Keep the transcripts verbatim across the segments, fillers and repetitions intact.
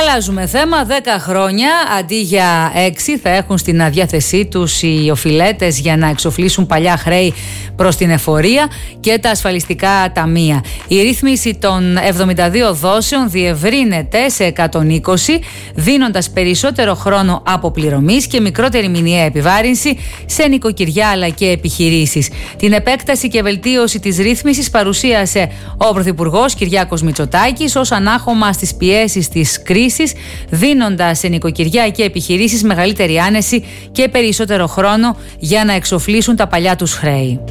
Αλλάζουμε θέμα. δέκα χρόνια αντί για έξι θα έχουν στην διάθεσή τους οι οφειλέτες για να εξοφλήσουν παλιά χρέη προς την εφορία και τα ασφαλιστικά ταμεία. Η ρύθμιση των εβδομήντα δύο δόσεων διευρύνεται σε εκατόν είκοσι, δίνοντας περισσότερο χρόνο αποπληρωμής και μικρότερη μηνιαία επιβάρυνση σε νοικοκυριά αλλά και επιχειρήσεις. Την επέκταση και βελτίωση της ρύθμισης παρουσίασε ο Πρωθυπουργός Κυριάκος Μητσοτάκης ως ανάχωμα στις πιέσεις της κρίσης, δίνοντας σε νοικοκυριά και επιχειρήσεις μεγαλύτερη άνεση και περισσότερο χρόνο για να εξοφλήσουν τα παλιά τους χρέη.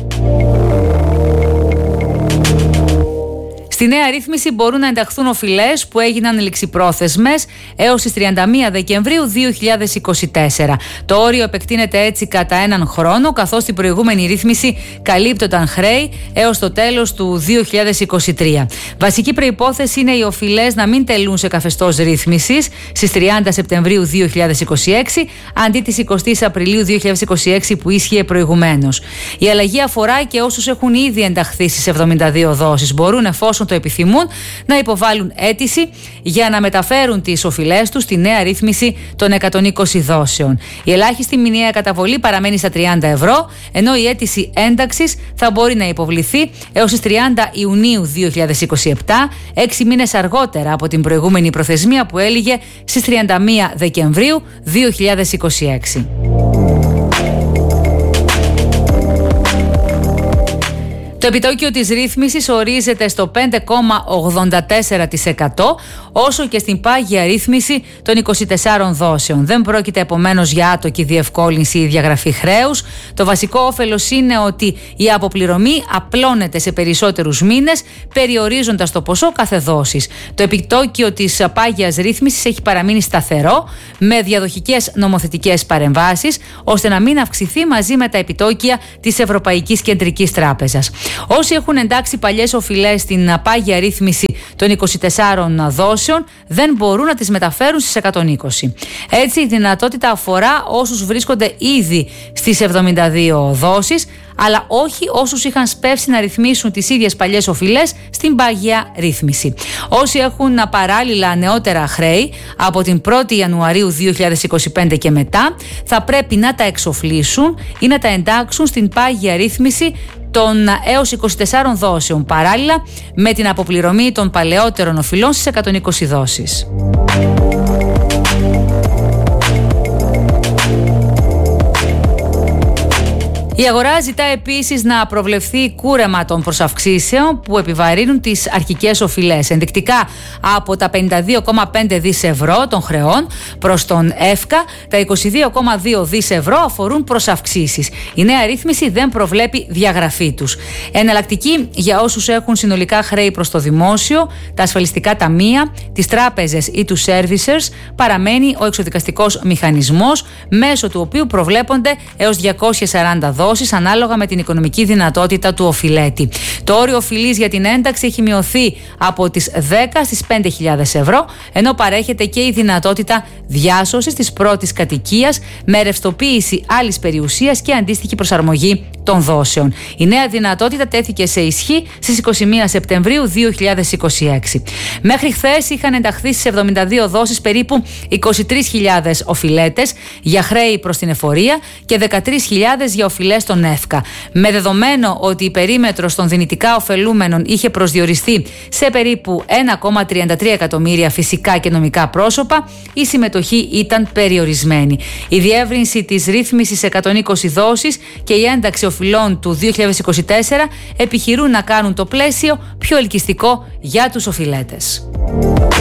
Στη νέα ρύθμιση μπορούν να ενταχθούν οφειλές που έγιναν ληξιπρόθεσμες έως τις τριάντα μία Δεκεμβρίου δύο χιλιάδες είκοσι τέσσερα. Το όριο επεκτείνεται έτσι κατά έναν χρόνο, καθώς στην προηγούμενη ρύθμιση καλύπτονταν χρέη έως το τέλος του δύο χιλιάδες είκοσι τρία. Βασική προϋπόθεση είναι οι οφειλές να μην τελούν σε καθεστώς ρύθμισης στις τριάντα Σεπτεμβρίου δύο χιλιάδες είκοσι έξι αντί της εικοστής Απριλίου δύο χιλιάδες είκοσι έξι που ίσχυε προηγουμένως. Η αλλαγή αφορά και όσους έχουν ήδη ενταχθεί στις εβδομήντα δύο δόσεις. Μπορούν, εφόσον το επιθυμούν, να υποβάλουν αίτηση για να μεταφέρουν τις οφειλές τους στη νέα ρύθμιση των εκατόν είκοσι δόσεων. Η ελάχιστη μηνιαία καταβολή παραμένει στα τριάντα ευρώ, ενώ η αίτηση ένταξης θα μπορεί να υποβληθεί έως τις τριάντα Ιουνίου δύο χιλιάδες είκοσι επτά, έξι μήνες αργότερα από την προηγούμενη προθεσμία που έλυγε στις τριάντα μία Δεκεμβρίου δύο χιλιάδες είκοσι έξι. Το επιτόκιο της ρύθμισης ορίζεται στο πέντε κόμμα ογδόντα τέσσερα τοις εκατό, όσο και στην πάγια ρύθμιση των είκοσι τεσσάρων δόσεων. Δεν πρόκειται επομένως για άτοκη διευκόλυνση ή διαγραφή χρέους. Το βασικό όφελος είναι ότι η αποπληρωμή απλώνεται σε περισσότερους μήνες, περιορίζοντας το ποσό κάθε δόσης. Το επιτόκιο της πάγιας ρύθμισης έχει παραμείνει σταθερό, με διαδοχικές νομοθετικές παρεμβάσεις, ώστε να μην αυξηθεί μαζί με τα επιτόκια της Ευρωπαϊκής Κεντρικής Τράπεζας. Όσοι έχουν εντάξει παλιές οφειλές στην πάγια ρύθμιση των είκοσι τεσσάρων δόσεων δεν μπορούν να τις μεταφέρουν στις εκατόν είκοσι. Έτσι, η δυνατότητα αφορά όσους βρίσκονται ήδη στις εβδομήντα δύο δόσεις, αλλά όχι όσους είχαν σπεύσει να ρυθμίσουν τις ίδιες παλιές οφειλές στην πάγια ρύθμιση. Όσοι έχουν παράλληλα νεότερα χρέη από την πρώτη Ιανουαρίου δύο χιλιάδες είκοσι πέντε και μετά θα πρέπει να τα εξοφλήσουν ή να τα εντάξουν στην πάγια ρύθμιση των έως είκοσι τεσσάρων δόσεων, παράλληλα με την αποπληρωμή των παλαιότερων οφειλών στις εκατόν είκοσι δόσεις. Η αγορά ζητά επίσης να προβλεφθεί κούρεμα των προσαυξήσεων που επιβαρύνουν τις αρχικές οφειλές. Ενδεικτικά, από τα πενήντα δύο κόμμα πέντε δισεκατομμύρια ευρώ των χρεών προς τον ΕΦΚΑ, τα είκοσι δύο κόμμα δύο δισεκατομμύρια ευρώ αφορούν προσαυξήσεις. Η νέα ρύθμιση δεν προβλέπει διαγραφή τους. Εναλλακτική για όσους έχουν συνολικά χρέη προς το δημόσιο, τα ασφαλιστικά ταμεία, τις τράπεζες ή τους servicers παραμένει ο εξοδικαστικός μηχανισμός, μέσω του οποίου προβλέπονται έως διακόσιες σαράντα δόσεις ανάλογα με την οικονομική δυνατότητα του οφειλέτη. Το όριο οφειλής για την ένταξη έχει μειωθεί από τις δέκα στις πέντε χιλιάδες ευρώ, ενώ παρέχεται και η δυνατότητα διάσωσης της πρώτης κατοικίας με ρευστοποίηση άλλης περιουσίας και αντίστοιχη προσαρμογή των δόσεων. Η νέα δυνατότητα τέθηκε σε ισχύ στις είκοσι μία Σεπτεμβρίου δύο χιλιάδες είκοσι έξι. Μέχρι χθες είχαν ενταχθεί στις εβδομήντα δύο δόσεις περίπου είκοσι τρεις χιλιάδες οφειλέτες για χρέη προς την εφορία και δεκατρείς χιλιάδες για οφειλές στον ΕΦΚΑ. Με δεδομένο ότι η περίμετρος των δυνητικά ωφελούμενων είχε προσδιοριστεί σε περίπου ένα κόμμα τριάντα τρία εκατομμύρια φυσικά και νομικά πρόσωπα, η συμμετοχή ήταν περιορισμένη. Η διεύρυνση της ρύθμισης εκατόν είκοσι δόσεις και η ένταξη οφειλών του δύο χιλιάδες είκοσι τέσσερα επιχειρούν να κάνουν το πλαίσιο πιο ελκυστικό για τους οφειλέτες.